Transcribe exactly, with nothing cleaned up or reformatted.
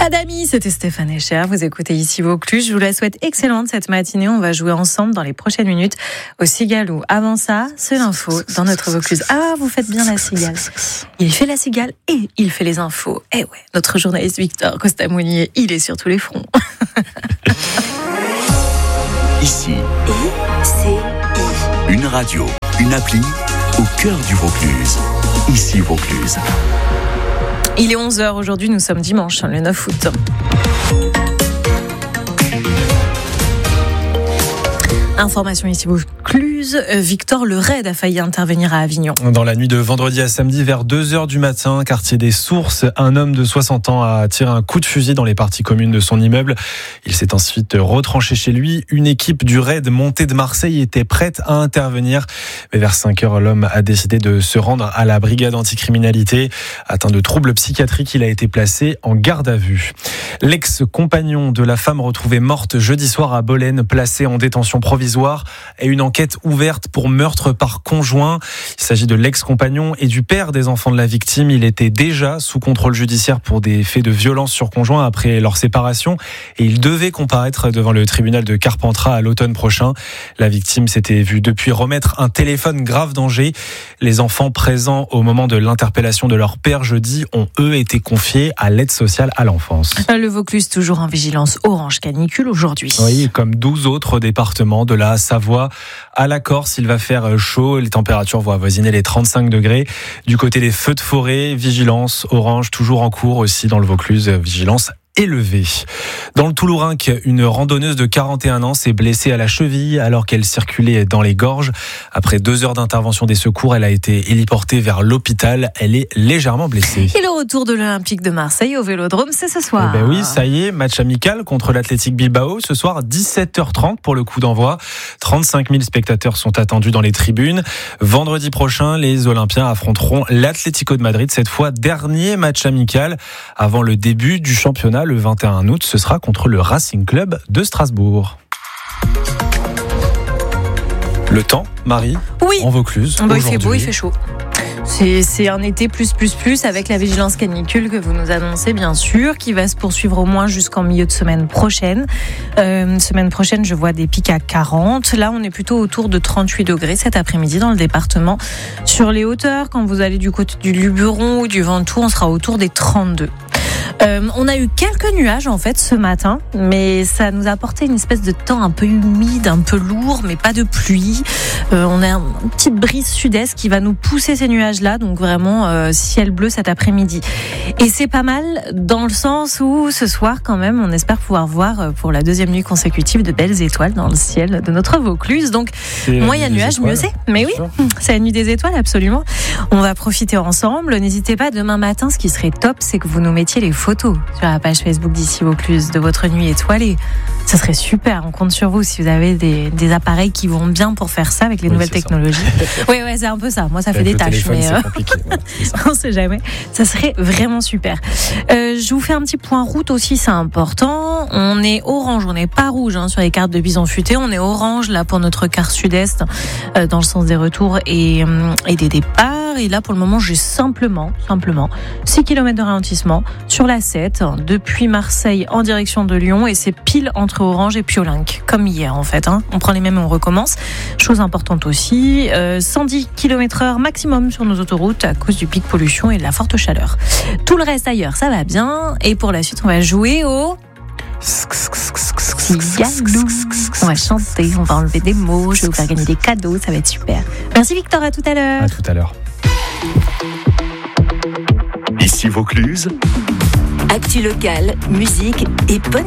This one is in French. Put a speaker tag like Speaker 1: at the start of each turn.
Speaker 1: Pas d'amis, c'était Stéphane Echer. Vous écoutez ici Vaucluse. Je vous la souhaite excellente cette matinée. On va jouer ensemble dans les prochaines minutes au Cigalou. Avant ça, c'est l'info dans notre Vaucluse. Ah, vous faites bien la cigale. Il fait la cigale et il fait les infos. Eh ouais, notre journaliste Victor Costa-Mounier, il est sur tous les fronts.
Speaker 2: Ici,
Speaker 3: I C I.
Speaker 2: une radio, une appli au cœur du Vaucluse. Ici Vaucluse.
Speaker 1: Il est onze heures aujourd'hui, nous sommes dimanche, le neuf août. Information ici Vaucluse, Victor, le raid a failli intervenir à Avignon.
Speaker 4: Dans la nuit de vendredi à samedi, vers deux heures du matin, quartier des Sources, un homme de soixante ans a tiré un coup de fusil dans les parties communes de son immeuble. Il s'est ensuite retranché chez lui. Une équipe du raid montée de Marseille était prête à intervenir. Mais vers cinq heures, l'homme a décidé de se rendre à la brigade anticriminalité. Atteint de troubles psychiatriques, il a été placé en garde à vue. L'ex-compagnon de la femme retrouvée morte jeudi soir à Bolène, placé en détention provisoire, et une enquête ouverte pour meurtre par conjoint. Il s'agit de l'ex-compagnon et du père des enfants de la victime. Il était déjà sous contrôle judiciaire pour des faits de violence sur conjoint après leur séparation et il devait comparaître devant le tribunal de Carpentras à l'automne prochain. La victime s'était vue depuis remettre un téléphone grave danger. Les enfants présents au moment de l'interpellation de leur père jeudi ont eux été confiés à l'aide sociale à l'enfance.
Speaker 1: Le Vaucluse toujours en vigilance orange canicule aujourd'hui.
Speaker 4: Oui, comme douze autres départements de la Savoie à la Corse, il va faire chaud. Les températures vont avoisiner les trente-cinq degrés. Du côté des feux de forêt, vigilance orange toujours en cours aussi dans le Vaucluse, vigilance élevée. Dans le Toulourenc, une randonneuse de quarante et un ans s'est blessée à la cheville alors qu'elle circulait dans les gorges. Après deux heures d'intervention des secours, elle a été héliportée vers l'hôpital. Elle est légèrement blessée.
Speaker 1: Et le retour de l'Olympique de Marseille au Vélodrome, c'est ce soir.
Speaker 4: Eh ben oui, ça y est, match amical contre l'Athletic Bilbao. Ce soir, dix-sept heures trente pour le coup d'envoi. trente-cinq mille spectateurs sont attendus dans les tribunes. Vendredi prochain, les Olympiens affronteront l'Atlético de Madrid. Cette fois, dernier match amical avant le début du championnat. Le vingt et un août, ce sera contre le Racing Club de Strasbourg. Le temps, Marie,
Speaker 1: oui.
Speaker 4: En Vaucluse.
Speaker 1: Bon, il fait beau, il fait chaud. C'est, c'est un été plus, plus, plus avec la vigilance canicule que vous nous annoncez, bien sûr, qui va se poursuivre au moins jusqu'en milieu de semaine prochaine. Euh, semaine prochaine, je vois des pics à quarante. Là, on est plutôt autour de trente-huit degrés cet après-midi dans le département. Sur les hauteurs, quand vous allez du côté du Luberon ou du Ventoux, on sera autour des trente-deux. Euh, on a eu quelques nuages en fait ce matin, mais ça nous a apporté une espèce de temps un peu humide, un peu lourd, mais pas de pluie. Euh, on a une petite brise sud-est qui va nous pousser ces nuages-là, donc vraiment euh, ciel bleu cet après-midi. Et c'est pas mal dans le sens où ce soir quand même, on espère pouvoir voir pour la deuxième nuit consécutive de belles étoiles dans le ciel de notre Vaucluse. Donc moins il y a nuages, mieux c'est. Mais oui, c'est la nuit des étoiles absolument. On va profiter ensemble. N'hésitez pas demain matin, ce qui serait top, c'est que vous nous mettiez les photos sur la page Facebook d'ici Vaucluse de votre nuit étoilée. Ce serait super, on compte sur vous si vous avez des, des appareils qui vont bien pour faire ça avec les oui, nouvelles technologies. Oui, ouais, c'est un peu ça. Moi, ça fait avec des tâches, mais euh... voilà, on ne sait jamais. Ça serait vraiment super. Euh, je vous fais un petit point route aussi, c'est important. On est orange, on n'est pas rouge hein, sur les cartes de Bison Futé. On est orange là pour notre quart sud-est euh, dans le sens des retours et, euh, et des départs. Et là, pour le moment, j'ai simplement, simplement six kilomètres de ralentissement sur la sept, hein, depuis Marseille en direction de Lyon, et c'est pile entre Orange et Piolenc, comme hier en fait. Hein. On prend les mêmes et on recommence. Chose importante aussi, euh, cent dix kilomètres heure maximum sur nos autoroutes à cause du pic pollution et de la forte chaleur. Tout le reste ailleurs, ça va bien. Et pour la suite, on va jouer au... Cigalou. On va chanter, on va enlever des mots, je vais vous faire gagner des cadeaux, ça va être super. Merci Victor, à tout à l'heure.
Speaker 4: À tout à l'heure.
Speaker 2: Ici Vaucluse.
Speaker 3: Actu locale, musique et bonne